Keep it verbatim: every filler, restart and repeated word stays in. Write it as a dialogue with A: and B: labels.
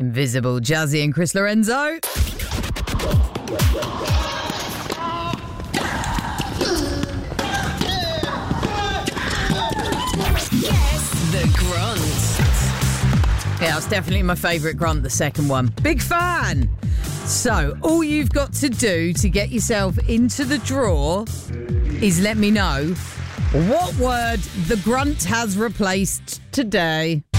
A: Invisible, Jazzy and Chris Lorenzo. The grunt. Yeah, it's definitely my favourite grunt, the second one. Big fan. So, all you've got to do to get yourself into the draw is let me know what word the grunt has replaced today.